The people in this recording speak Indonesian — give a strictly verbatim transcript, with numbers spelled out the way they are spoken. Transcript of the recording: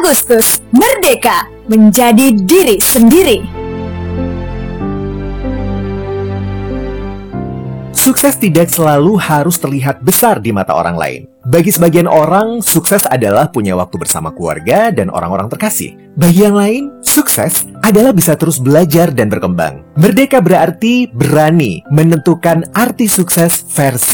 Agustus, merdeka menjadi diri sendiri. Sukses tidak selalu harus terlihat besar di mata orang lain. Bagi sebagian orang, sukses adalah punya waktu bersama keluarga dan orang-orang terkasih. Bagi yang lain, sukses adalah bisa terus belajar dan berkembang. Merdeka berarti berani menentukan arti sukses versi